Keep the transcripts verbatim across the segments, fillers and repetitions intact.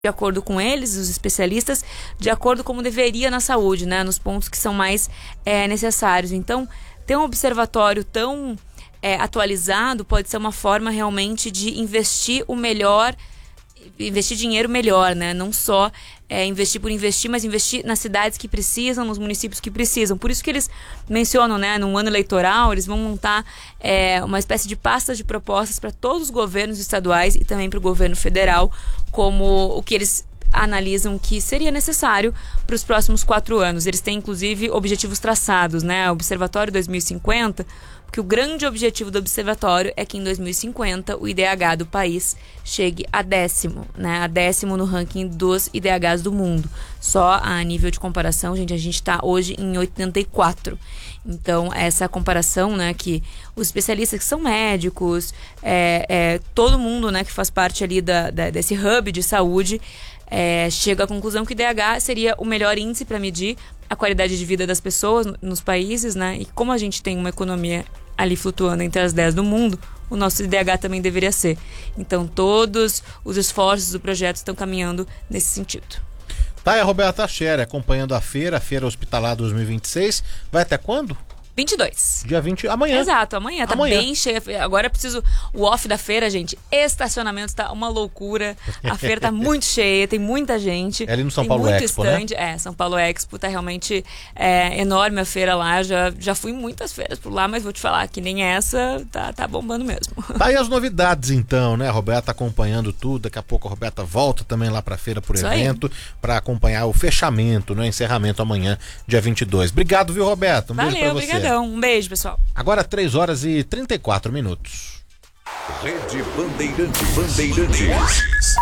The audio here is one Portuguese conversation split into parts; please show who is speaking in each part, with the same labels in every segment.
Speaker 1: de acordo com eles, os especialistas, de acordo como deveria na saúde, né, nos pontos que são mais é, necessários. Então, ter um observatório tão é, atualizado pode ser uma forma realmente de investir o melhor, investir dinheiro melhor, né, não só é, investir por investir, mas investir nas cidades que precisam, nos municípios que precisam. Por isso que eles mencionam, né, no ano eleitoral, eles vão montar é, uma espécie de pasta de propostas para todos os governos estaduais e também para o governo federal, como o que eles analisam que seria necessário para os próximos quatro anos. Eles têm, inclusive, objetivos traçados, né? Observatório dois mil e cinquenta, porque o grande objetivo do observatório é que em dois mil e cinquenta o I D H do país chegue a décimo, né? A décimo no ranking dos I D Hs do mundo. Só a nível de comparação, gente, a gente está hoje em oitenta e quatro. Então, essa comparação, né, que os especialistas que são médicos, é, é, todo mundo, né, que faz parte ali da, da, desse hub de saúde, é, chega à conclusão que o I D H seria o melhor índice para medir a qualidade de vida das pessoas nos países, né? E como a gente tem uma economia ali flutuando entre as dez do mundo, o nosso I D H também deveria ser. Então, todos os esforços do projeto estão caminhando nesse sentido.
Speaker 2: Tá, é a Roberta Scherer acompanhando a feira, a Feira Hospitalar dois mil e vinte e seis. Vai até quando?
Speaker 1: vinte e dois.
Speaker 2: Dia vinte, amanhã.
Speaker 1: Exato, amanhã. Tá
Speaker 2: amanhã.
Speaker 1: Bem cheia. Agora eu preciso... O off da feira, gente, estacionamento tá uma loucura. A feira tá muito cheia, tem muita gente.
Speaker 2: É ali no São
Speaker 1: tem
Speaker 2: Paulo
Speaker 1: muito
Speaker 2: Expo,
Speaker 1: stand.
Speaker 2: né?
Speaker 1: É, São Paulo Expo tá realmente é, enorme a feira lá. Já, já fui em muitas feiras por lá, mas vou te falar que nem essa tá, tá bombando mesmo.
Speaker 2: Tá aí as novidades então, né? A Roberta acompanhando tudo. Daqui a pouco a Roberta volta também lá pra feira, por
Speaker 1: Isso
Speaker 2: evento, para acompanhar o fechamento, né? Encerramento amanhã, dia vinte e dois. Obrigado, viu, Roberta? Um
Speaker 1: Valeu,
Speaker 2: beijo pra você.
Speaker 1: Obrigadão. Um beijo, pessoal.
Speaker 2: Agora três horas e trinta e quatro minutos.
Speaker 3: Rede Bandeirantes. Bandeirantes.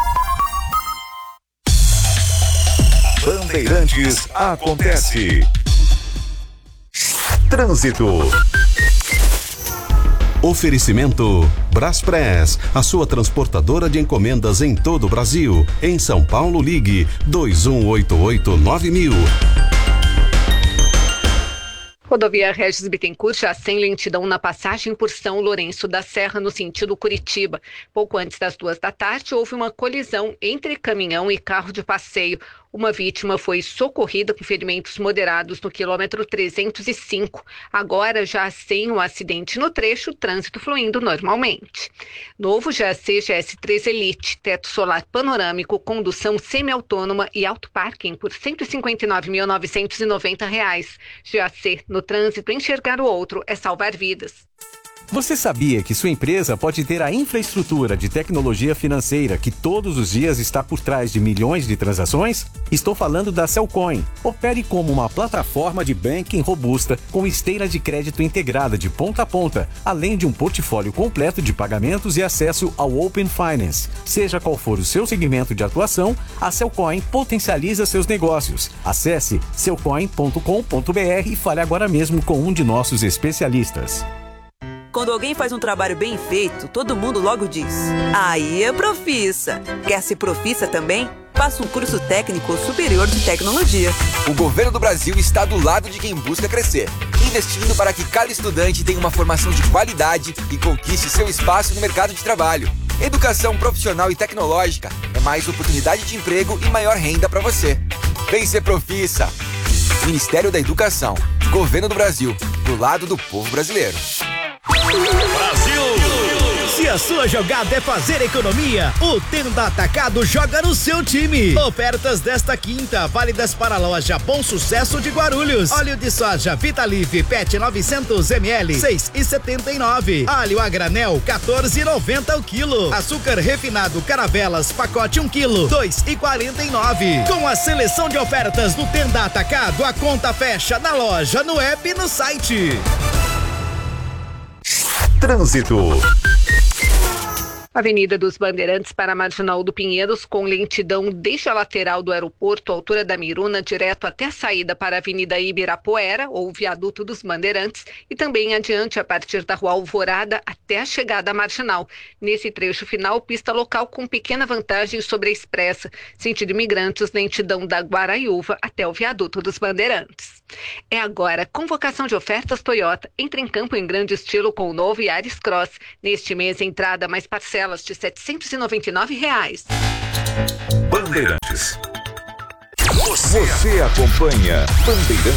Speaker 3: Bandeirantes acontece. Trânsito. Oferecimento Braspress, a sua transportadora de encomendas em todo o Brasil. Em São Paulo, ligue dois um oito oito nove mil.
Speaker 4: Rodovia Regis Bittencourt já sem lentidão na passagem por São Lourenço da Serra, no sentido Curitiba. Pouco antes das duas da tarde, houve uma colisão entre caminhão e carro de passeio. Uma vítima foi socorrida com ferimentos moderados no quilômetro trezentos e cinco. Agora, já sem o acidente no trecho, trânsito fluindo normalmente. Novo G A C G S três Elite, teto solar panorâmico, condução semi-autônoma e auto-parking por cento e cinquenta e nove mil novecentos e noventa reais. G A C, no trânsito, enxergar o outro é salvar vidas.
Speaker 5: Você sabia que sua empresa pode ter a infraestrutura de tecnologia financeira que todos os dias está por trás de milhões de transações? Estou falando da Cellcoin. Opere como uma plataforma de banking robusta com esteira de crédito integrada de ponta a ponta, além de um portfólio completo de pagamentos e acesso ao Open Finance. Seja qual for o seu segmento de atuação, a Cellcoin potencializa seus negócios. Acesse cellcoin ponto com ponto br e fale agora mesmo com um de nossos especialistas.
Speaker 6: Quando alguém faz um trabalho bem feito, todo mundo logo diz: aí é profissa. Quer ser profissa também? Faça um curso técnico superior de tecnologia.
Speaker 7: O governo do Brasil está do lado de quem busca crescer, investindo para que cada estudante tenha uma formação de qualidade e conquiste seu espaço no mercado de trabalho. Educação profissional e tecnológica é mais oportunidade de emprego e maior renda para você. Vem ser profissa. Ministério da Educação, Governo do Brasil, do lado do povo brasileiro.
Speaker 8: Brasil! Se a sua jogada é fazer economia, o Tenda Atacado joga no seu time. Ofertas desta quinta, válidas para a loja Bom Sucesso de Guarulhos. Óleo de soja Vitalife P E T novecentos mililitros, seis e setenta e nove. Alho a granel, quatorze e noventa o quilo. Açúcar refinado Caravelas, pacote um quilo, dois e quarenta e nove. Com a seleção de ofertas do Tenda Atacado, a conta fecha na loja, no app e no site.
Speaker 3: Trânsito.
Speaker 4: Avenida dos Bandeirantes para a Marginal do Pinheiros, com lentidão desde a lateral do aeroporto, altura da Miruna, direto até a saída para a Avenida Ibirapuera, ou Viaduto dos Bandeirantes, e também adiante a partir da Rua Alvorada até a chegada à Marginal. Nesse trecho final, pista local com pequena vantagem sobre a Expressa. Sentido Imigrantes, lentidão da Guaraiúva até o Viaduto dos Bandeirantes. É agora, convocação de ofertas Toyota. Entra em campo em grande estilo com o novo Yaris Cross. Neste mês, entrada mais parcelada parcelas de setecentos e noventa e nove reais.
Speaker 9: Bandeirantes. Você acompanha Bandeirantes.